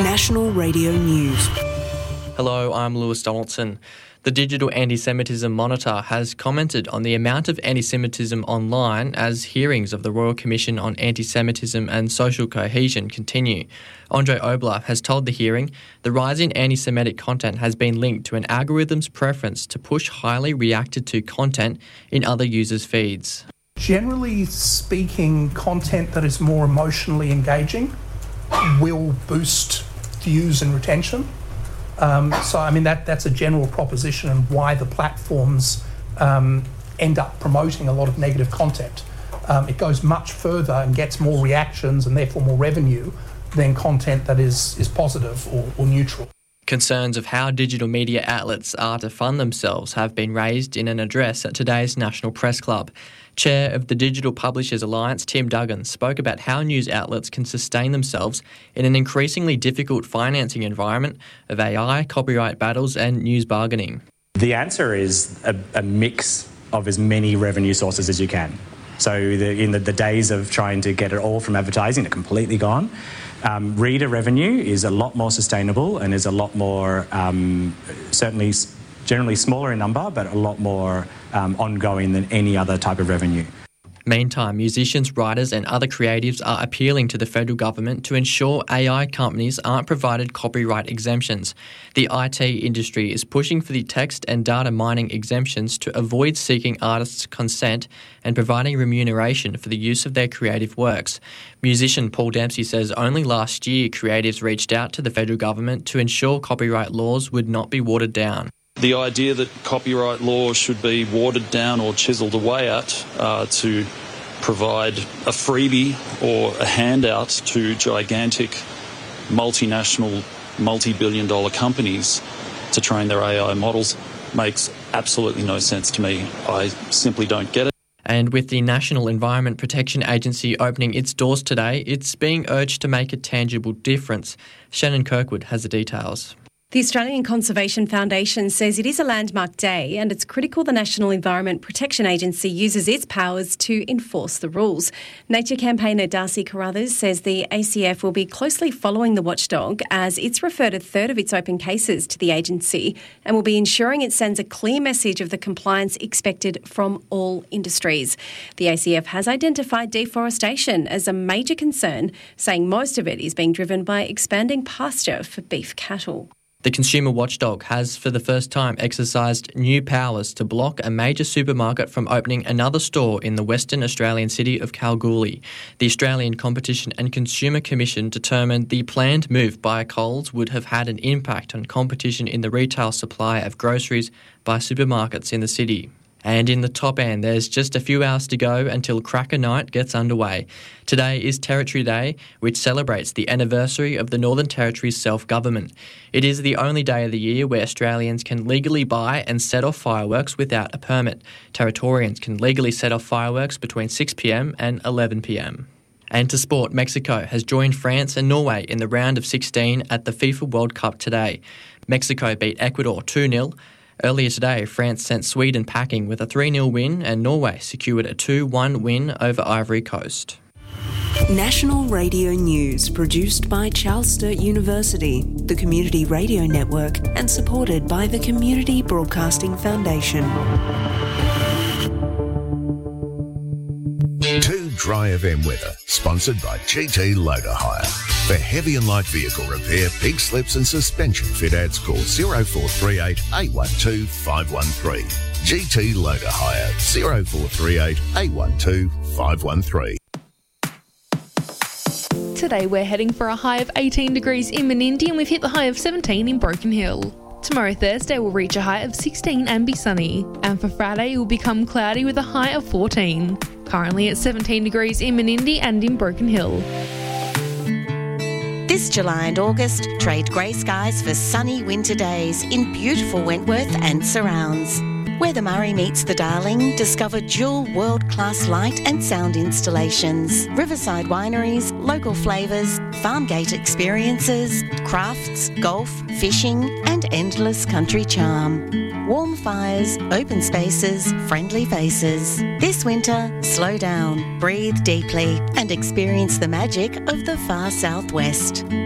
National Radio News. Hello, I'm Lewis Donaldson. The Digital Anti-Semitism Monitor has commented on the amount of anti-Semitism online as hearings of the Royal Commission on Anti-Semitism and Social Cohesion continue. Andre Obler has told the hearing the rise in anti-Semitic content has been linked to an algorithm's preference to push highly reacted to content in other users' feeds. Generally speaking, content that is more emotionally engaging will boost views and retention. That's a general proposition and why the platforms end up promoting a lot of negative content. It goes much further and gets more reactions and therefore more revenue than content that is positive or neutral. Concerns of how digital media outlets are to fund themselves have been raised in an address at today's National Press Club. Chair of the Digital Publishers Alliance, Tim Duggan, spoke about how news outlets can sustain themselves in an increasingly difficult financing environment of AI, copyright battles and news bargaining. The answer is a mix of as many revenue sources as you can. So in the days of trying to get it all from advertising, they're completely gone. Reader revenue is a lot more sustainable and is a lot more, certainly generally smaller in number, but a lot more ongoing than any other type of revenue. Meantime, musicians, writers and other creatives are appealing to the federal government to ensure AI companies aren't provided copyright exemptions. The IT industry is pushing for the text and data mining exemptions to avoid seeking artists' consent and providing remuneration for the use of their creative works. Musician Paul Dempsey says only last year creatives reached out to the federal government to ensure copyright laws would not be watered down. The idea that copyright law should be watered down or chiselled away at to provide a freebie or a handout to gigantic multinational, multi-billion-dollar companies to train their AI models makes absolutely no sense to me. I simply don't get it. And with the National Environment Protection Agency opening its doors today, it's being urged to make a tangible difference. Shannon Kirkwood has the details. The Australian Conservation Foundation says it is a landmark day and it's critical the National Environment Protection Agency uses its powers to enforce the rules. Nature campaigner Darcy Carruthers says the ACF will be closely following the watchdog as it's referred a third of its open cases to the agency and will be ensuring it sends a clear message of the compliance expected from all industries. The ACF has identified deforestation as a major concern, saying most of it is being driven by expanding pasture for beef cattle. The consumer watchdog has for the first time exercised new powers to block a major supermarket from opening another store in the Western Australian city of Kalgoorlie. The Australian Competition and Consumer Commission determined the planned move by Coles would have had an impact on competition in the retail supply of groceries by supermarkets in the city. And in the top end, there's just a few hours to go until Cracker Night gets underway. Today is Territory Day, which celebrates the anniversary of the Northern Territory's self-government. It is the only day of the year where Australians can legally buy and set off fireworks without a permit. Territorians can legally set off fireworks between 6 p.m. and 11 p.m. And to sport, Mexico has joined France and Norway in the round of 16 at the FIFA World Cup today. Mexico beat Ecuador 2-0. Earlier today, France sent Sweden packing with a 3-0 win and Norway secured a 2-1 win over Ivory Coast. National Radio News, produced by Charles Sturt University, the Community Radio Network, and supported by the Community Broadcasting Foundation. 2 Dry FM weather, sponsored by GT Loader Hire. For heavy and light vehicle repair, pig slips and suspension fit-outs, call 0438 812 513. GT Loader Hire, 0438 812 513. Today we're heading for a high of 18 degrees in Menindee and we've hit the high of 17 in Broken Hill. Tomorrow Thursday will reach a high of 16 and be sunny. And for Friday it will become cloudy with a high of 14. Currently at 17 degrees in Menindee and in Broken Hill. This July and August, trade grey skies for sunny winter days in beautiful Wentworth and surrounds. Where the Murray meets the Darling, discover dual world-class light and sound installations, riverside wineries, local flavours, farm gate experiences, crafts, golf, fishing and endless country charm. Warm fires, open spaces, friendly faces. This winter, slow down, breathe deeply and experience the magic of the far southwest.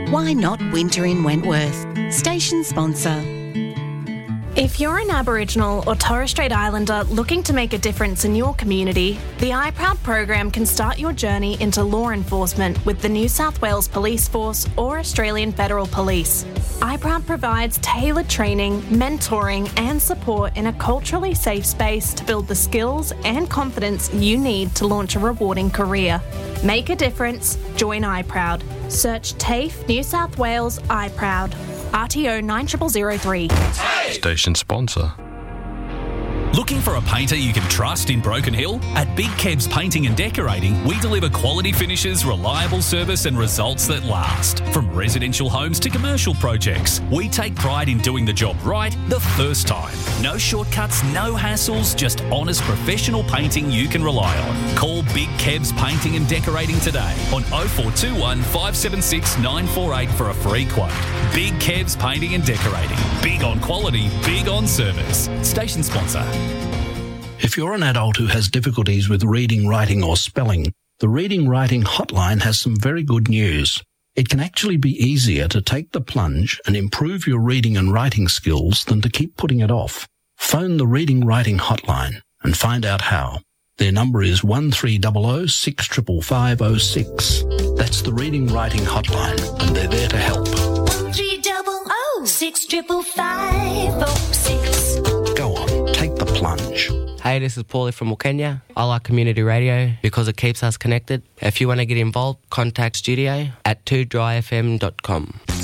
Why not winter in Wentworth? Station sponsor. If you're an Aboriginal or Torres Strait Islander looking to make a difference in your community, the iProud program can start your journey into law enforcement with the New South Wales Police Force or Australian Federal Police. iProud provides tailored training, mentoring and support in a culturally safe space to build the skills and confidence you need to launch a rewarding career. Make a difference, join iProud. Search TAFE New South Wales iProud. RTO 90003. Station sponsor. Looking for a painter you can trust in Broken Hill? At Big Kebs Painting and Decorating, we deliver quality finishes, reliable service and results that last. From residential homes to commercial projects, we take pride in doing the job right the first time. No shortcuts, no hassles, just honest professional painting you can rely on. Call Big Kebs Painting and Decorating today on 0421 576 948 for a free quote. Big Kebs Painting and Decorating. Big on quality, big on service. Station sponsor. If you're an adult who has difficulties with reading, writing or spelling, the Reading Writing Hotline has some very good news. It can actually be easier to take the plunge and improve your reading and writing skills than to keep putting it off. Phone the Reading Writing Hotline and find out how. Their number is 1300 65506. That's the Reading Writing Hotline and they're there to help. 1300 65506. Go on, take the plunge. Hey, this is Paulie from Wilkenya. I like community radio because it keeps us connected. If you want to get involved, contact studio at 2dryfm.com.